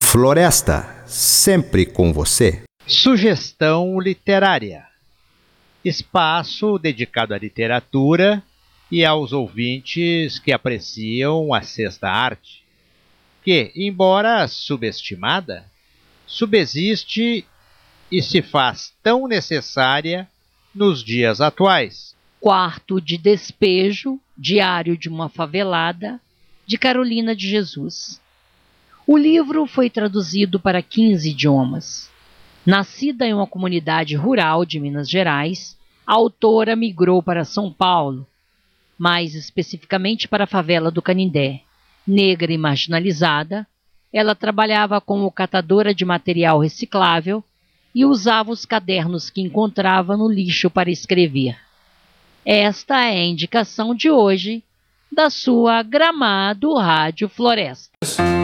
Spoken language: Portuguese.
Floresta, sempre com você. Sugestão literária. Espaço dedicado à literatura e aos ouvintes que apreciam a sexta arte, que, embora subestimada, subsiste e se faz tão necessária nos dias atuais. Quarto de Despejo, Diário de uma Favelada, de Carolina de Jesus. O livro foi traduzido para 15 idiomas. Nascida em uma comunidade rural de Minas Gerais, a autora migrou para São Paulo, mais especificamente para a favela do Canindé. Negra e marginalizada, ela trabalhava como catadora de material reciclável e usava os cadernos que encontrava no lixo para escrever. Esta é a indicação de hoje da sua Gramado Rádio Floresta.